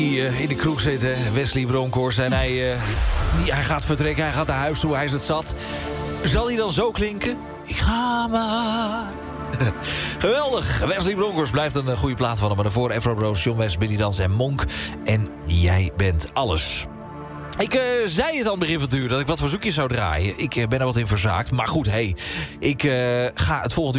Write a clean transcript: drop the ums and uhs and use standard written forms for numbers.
Die in de kroeg zitten, Wesley Bronkhorst. En hij gaat vertrekken, hij gaat naar huis toe, hij is het zat. Zal hij dan zo klinken? Ik ga maar. Geweldig, Wesley Bronkhorst blijft een goede plaat van hem. Maar daarvoor Afro Bros, John West, Billy Dans en Monk. En Jij bent alles. Ik zei het aan het begin van het uur dat ik wat verzoekjes zou draaien. Ik ben er wat in verzaakt. Maar goed, ik ga het volgende uur